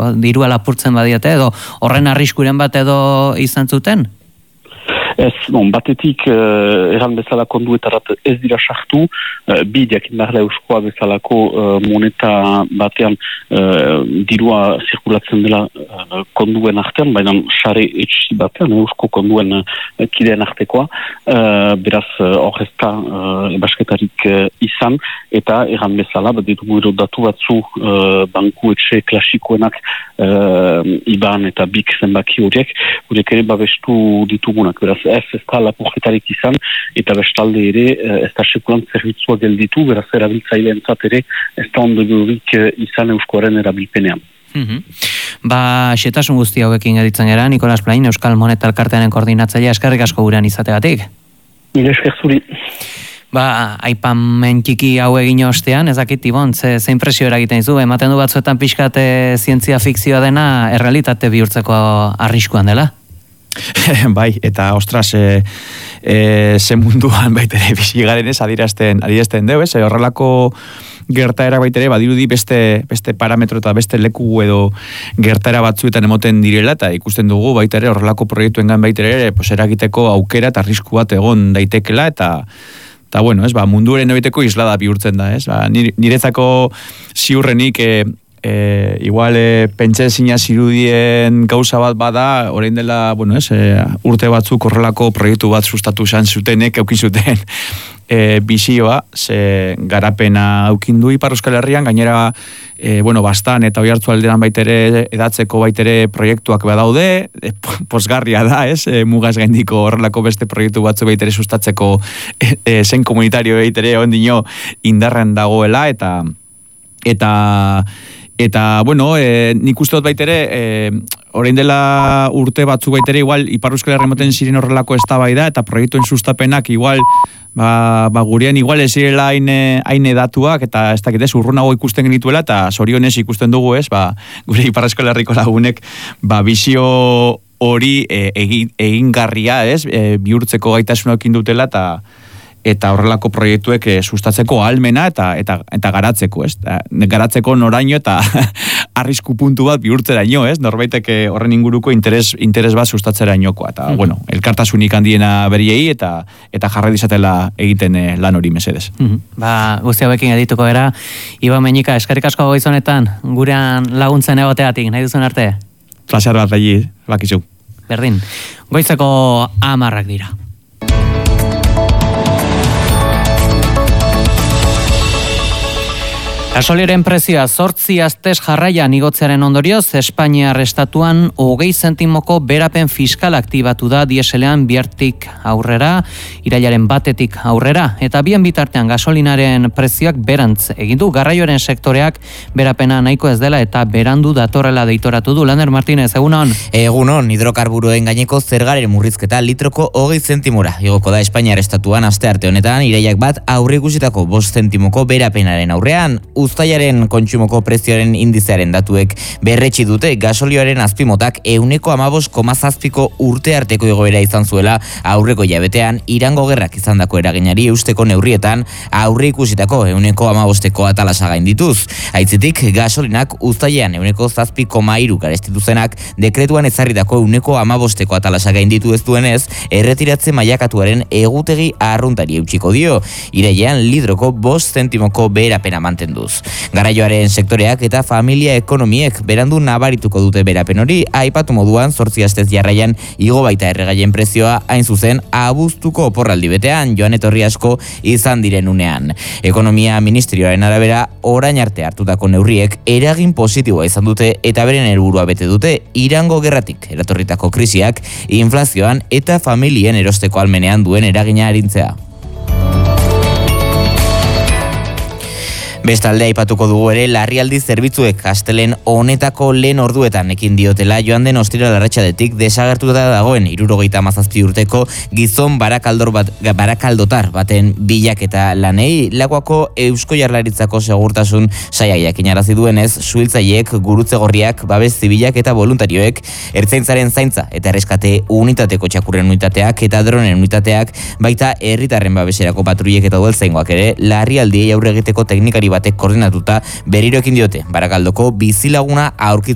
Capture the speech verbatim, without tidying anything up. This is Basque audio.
dirua lapurtzen badiate, edo horren arriskuren bat edo izan zuten? Ez, bon, batetik uh, erran bezala konduetarat ez dira sartu, uh, bi diakin behar euskoa bezalako uh, moneta batean uh, dirua zirkulatzen dela uh, konduen artean, baina sare etxi batean, eusko konduen uh, kideen artekoa, uh, beraz hor uh, ez da uh, ebasketarik uh, izan, eta erran bezala, bat ditugu datu batzu uh, banku etxe klasikoenak uh, iban eta bik zenbaki horiek, horiek ere babestu ditugunak, beraz ez ez da lapurketarik izan, eta bestalde ere ez da sekulan zerbitzua gelditu, beraz erabiltzaileentzat ere ez da ondorik izan euskoaren erabilpenean. Mm-hmm. Ba, xetasun guzti hauekin geditzen gara, Nikolas Plain, Euskal Moneta Elkartearen koordinatzailea, eskerrik asko gurean izategatik. Nire esker zuri. Ba, aipamen txiki hau egin ostean, ez dakit, Ibon, ze, ze impresio eragiten zu, ematen du batzuetan pixkate zientzia fikzioa dena, errealitate bihurtzeko arriskuan dela? Bai, eta ostras, e, e, ze munduan baitere bisigaren ez adierazten, adierazten deu, ez? E, horrelako gertaera baitere, badirudi beste, beste parametro eta beste leku edo gertaera batzuetan emoten direla, eta ikusten dugu baitere horrelako proiektuengan baitere pues, eragiteko aukera eta arrisku bat egon daitekela, eta eta bueno, ez, ba, munduaren ebiteko islada bihurtzen da, ez? Ba, niretzako ziurrenik e, E, igual e, pentsezina zirudien gauza bat bada, orain dela, bueno, ez, e, urte batzuk horrelako proiektu bat sustatu izan zutenek, eukin zuten e, bizioa, ze garapena eukindu Ipar Euskal Herrian, gainera, e, bueno, bastan eta oihartzu aldean baitere edatzeko baitere proiektuak badaude, e, posgarria da, ez, e, mugaz gaindiko horrelako beste proiektu batzu baitere sustatzeko e, e, zen komunitario baitere ondino indarren dagoela, eta eta Eta, bueno, e, nik uste dut baitere, e, orain dela urte batzu baitere, igual, Ipar Euskal Herrian moten ziren horrelako eztabaida eta proiektuen sustapenak, igual, ba, ba gurean, igual ez zirela haine, haine datuak, eta ez dakit ez, urrunago ikusten genituela, eta zorionez ikusten dugu, ez, ba, gure Ipar Euskal Herriko lagunek, ba, bizio hori e, egin, egingarria, ez, e, bihurtzeko gaitasuna ekin dutela, eta eta horrelako proiektuek e, sustatzeko ahalmena eta eta eta garatzeko, ez? Garatzeko noraino eta arrisku puntu bat bihurtzeraino, ez? Norbaitek horren inguruko interes interes bat sustatzerainokoa, eta mm-hmm. bueno, elkartasunik handiena beriei eta eta jarrai dizatela egiten e, lan hori mesedez. Mm-hmm. Ba, guzti hauekin edituko era, Iban Meñika, eskerrik asko goiz honetan, gurean laguntzen egoteatik, nahi duzun arte. Plazer bat bai, bakizu. Berdin. Goizeko hamarrak dira. Gasoliaren prezioa zortzi astez jarraian igotzearen ondorioz, Espainiar estatuan hogei zentimoko berapen fiskal aktibatu da dieselean bihartik aurrera, irailaren batetik aurrera, eta bien bitartean gasolinaren prezioak berantz egin du, garraioaren sektoreak berapena nahiko ez dela eta berandu datorrela deitoratu du. Lander Martínez, egunon? Egunon, hidrokarburoen gaineko zergaren murrizketa litroko hogei zentimora igoko da Espainiar estatuan astearte honetan, irailak bat aurreikusitako bost zentimoko berapenaren aurrean. Uztailaren kontsumoko prezioaren indizearen datuek berretsi dute gasolioaren azpimotak ehuneko hamabost koma zazpiko urte arteko igoera izan zuela aurreko jabetean Irango gerrak izandako eraginari eusteko neurrietan aurre ikusitako ehuneko hamabosteko atalasa gaindituz. Aitzitik gasolinak uztailean ehuneko zazpi koma hiru garestitu zenak dekretuan ezarritako ehuneko hamabosteko atalasa gainditu ez duenez erretiratze mailakatuaren egutegi arruntari eutsiko dio. Irailean litroko bost zentimoko beherapena mantenduz. Garraioaren sektoreak eta familia ekonomiek berandu nabarituko dute berapen hori, aipatu moduan zortzi astez jarraian igo baita erregaien prezioa hain zuzen abuztuko oporraldi betean joan etorri asko izan diren unean. Ekonomia ministerioaren arabera orain arte hartutako neurriek eragin positiboa izan dute eta beren helburua bete dute Irango gerratik eratorritako krisiak inflazioan eta familien erosteko almenean duen eragina arintzea. Bestalde aipatuko dugu ere larrialdi zerbitzuek astelehen honetako lehen orduetan ekin diotela joan den ostiral arratsaldetik desagertuta dagoen hirurogeita hamazazpi urteko gizon barakaldor bat, barakaldotar baten bilaketa lanei. Lakuako Eusko Jaurlaritzako segurtasun sailak jakinarazi duenez, suhiltzaileek, gurutze gorriak, babes zibilak eta voluntarioek ertzaintzaren zaintza eta erreskate unitateko txakurren unitateak eta dronen unitateak, baita herritarren babeserako patruilek eta udaltzaingoak ere larrialdiei aurre egiteko teknikari batek koordinatuta berriro ekin diote Barakaldoko bizilaguna aurkitu